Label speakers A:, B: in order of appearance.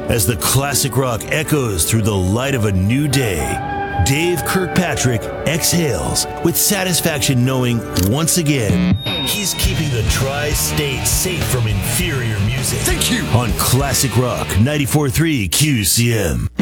A: As the classic rock echoes through the light of a new day, Dave Kirkpatrick exhales with satisfaction knowing once again he's keeping the tri-state safe from inferior music.
B: Thank you.
A: On Classic Rock 94.3 QCM.